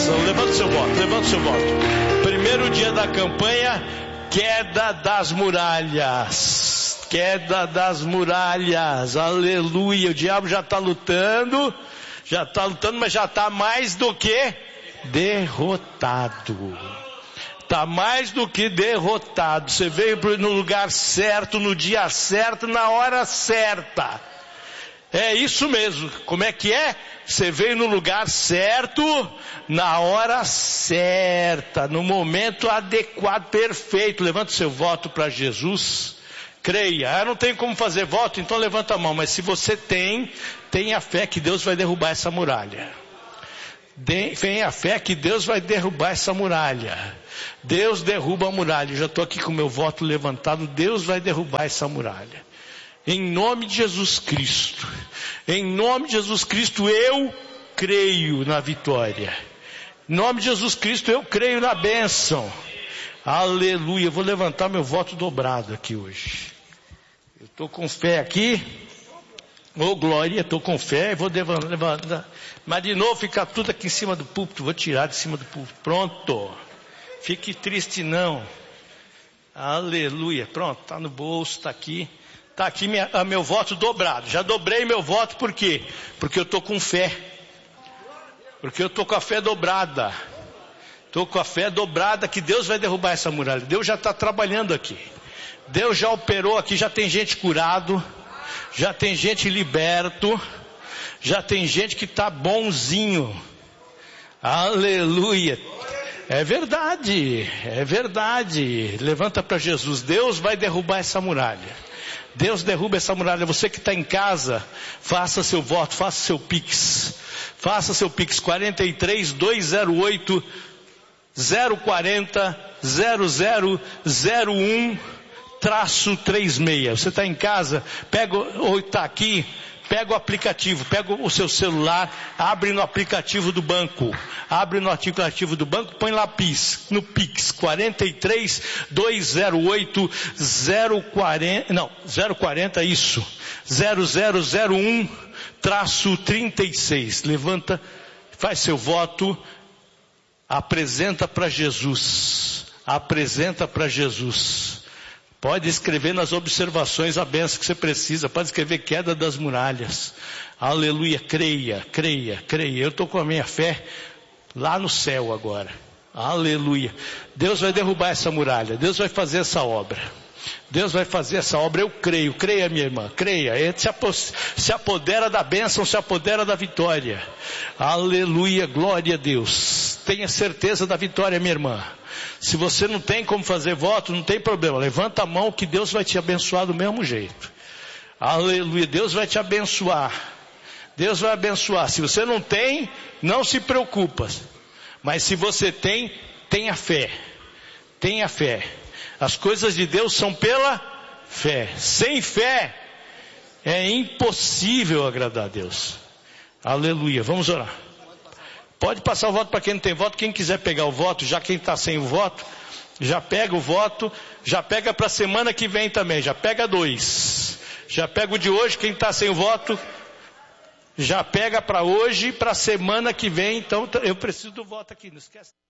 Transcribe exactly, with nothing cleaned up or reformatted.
coração. Levanta o seu voto, levanta o seu voto. Primeiro dia da campanha, queda das muralhas. Queda das muralhas. Aleluia. O diabo já está lutando. Já está lutando, mas já está mais do que derrotado. Está mais do que derrotado. Você veio no lugar certo, no dia certo, na hora certa. É isso mesmo. Como é que é? Você veio no lugar certo, na hora certa, no momento adequado, perfeito. Levanta o seu voto para Jesus. Creia. Ah, não tem como fazer voto, então levanta a mão. Mas se você tem, tenha fé que Deus vai derrubar essa muralha. Tenha fé que Deus vai derrubar essa muralha. Deus derruba a muralha. Eu já estou aqui com o meu voto levantado. Deus vai derrubar essa muralha. Em nome de Jesus Cristo. Em nome de Jesus Cristo, eu creio na vitória. Em nome de Jesus Cristo, eu creio na bênção. Aleluia. Eu vou levantar meu voto dobrado aqui hoje. Eu estou com fé aqui. Ô oh, glória, estou com fé. Vou levantar. Mas de novo fica tudo aqui em cima do púlpito. Vou tirar de cima do púlpito. Pronto. Fique triste não. Aleluia. Pronto, está no bolso, está aqui. Está aqui minha, a meu voto dobrado. Já dobrei meu voto por quê? Porque eu estou com fé. Porque eu estou com a fé dobrada. Estou com a fé dobrada que Deus vai derrubar essa muralha. Deus já está trabalhando aqui. Deus já operou aqui, já tem gente curado. Já tem gente liberto. Já tem gente que está bonzinho. Aleluia. É verdade. É verdade. Levanta para Jesus. Deus vai derrubar essa muralha. Deus derruba essa muralha. Você que está em casa, faça seu voto, faça seu pix. Faça seu pix. quarenta e três, duzentos e oito, zero quarenta, zero zero zero um, traço trinta e seis. Você está em casa, pega, ou está aqui, pega o aplicativo, pega o seu celular, abre no aplicativo do banco, abre no aplicativo do banco, põe lá PIX, no PIX, quarenta e três, duzentos e oito, zero quarenta, não, zero quarenta, isso, zero zero zero um, traço trinta e seis, levanta, faz seu voto, apresenta para Jesus, apresenta para Jesus. Pode escrever nas observações a bênção que você precisa. Pode escrever queda das muralhas. Aleluia. Creia, creia, creia. Eu estou com a minha fé lá no céu agora. Aleluia. Deus vai derrubar essa muralha. Deus vai fazer essa obra. Deus vai fazer essa obra. Eu creio. Creia, minha irmã. Creia. Ele se apodera da bênção, se apodera da vitória. Aleluia. Glória a Deus. Tenha certeza da vitória, minha irmã. Se você não tem como fazer voto, não tem problema. Levanta a mão que Deus vai te abençoar do mesmo jeito. Aleluia. Deus vai te abençoar. Deus vai abençoar. Se você não tem, não se preocupa. Mas se você tem, tenha fé. Tenha fé. As coisas de Deus são pela fé. Sem fé, é impossível agradar a Deus. Aleluia. Vamos orar. Pode passar o voto para quem não tem voto. Quem quiser pegar o voto, já quem está sem o voto, já pega o voto, já pega para a semana que vem também, já pega dois. Já pega o de hoje, quem está sem o voto, já pega para hoje e para a semana que vem. Então eu preciso do voto aqui, não esquece.